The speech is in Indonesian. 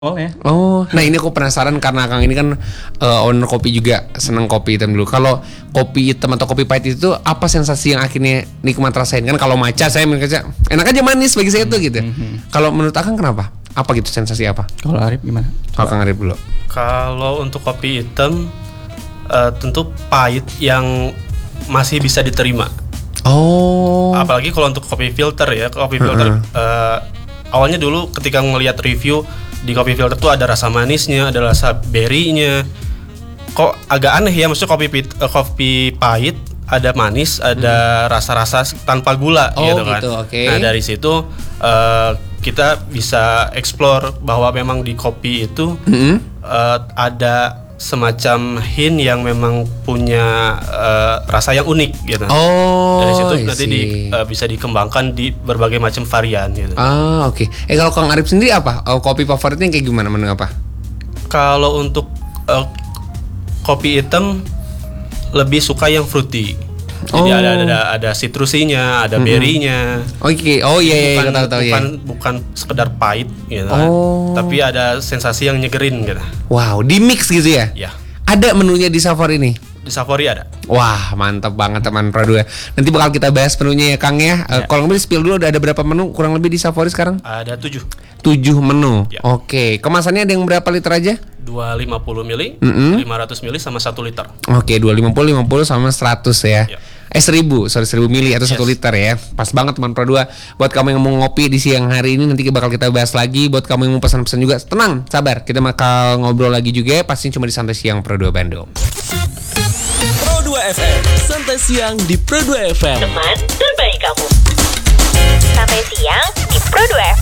ya. Oh, nah ini aku penasaran karena Kang ini kan owner kopi juga, seneng kopi hitam dulu. Kalau kopi hitam atau kopi pahit itu apa sensasi yang akhirnya nikmat rasain? Kan kalau matcha saya mikirnya enak aja manis bagi saya tuh gitu. Kalau menurut Akang kenapa? Apa gitu sensasi apa? Kalau Arif gimana? Kalau Kang Arif dulu. Kalau untuk kopi hitam tentu pahit yang masih bisa diterima. Oh. Apalagi kalau untuk kopi filter ya, kopi filter awalnya dulu ketika ngelihat review di kopi filter tuh ada rasa manisnya, ada rasa berry-nya. Kok agak aneh ya, maksudnya kopi pahit ada manis, ada rasa-rasa tanpa gula gitu kan. Okay. Nah dari situ kita bisa explore bahwa memang di kopi itu ada semacam hint yang memang punya rasa yang unik gitu. Oh. Dari situ nanti bisa dikembangkan di berbagai macam varian gitu. Ah, oke. Kalau Kang Arif sendiri apa? Kopi favoritnya kayak gimana? Menu apa? Kalau untuk kopi hitam lebih suka yang fruity. Jadi ada citrusinya, ada berry-nya. Oke. Oh iya tahu ya. Bukan sekedar pahit gitu Oh. tapi ada sensasi yang nyegerin gitu. Wow, di mix gitu ya? Ya. Ada menunya di Safari ini? Di Safari ada. Wah, mantap banget teman Pro 2. Nanti bakal kita bahas menunya ya Kang ya. Kalau lebih spill dulu ada berapa menu kurang lebih di Safari sekarang? Ada 7 menu. Ya. Oke, kemasannya ada yang berapa liter aja? 250 ml, 500 ml sama 1 liter. Oke, 250 sama 100 ya. 1000 mili atau 1 liter ya. Pas banget teman Pro 2. Buat kamu yang mau ngopi di siang hari ini nanti bakal kita bahas lagi. Buat kamu yang mau pesan-pesan juga, tenang, sabar. Kita bakal ngobrol lagi juga, pastinya cuma di Santai Siang Pro 2 Bandung. Pro 2 FM, Santai Siang di Pro 2 FM. Teman terbaik kamu. Sampai siang di Pro 2 FM.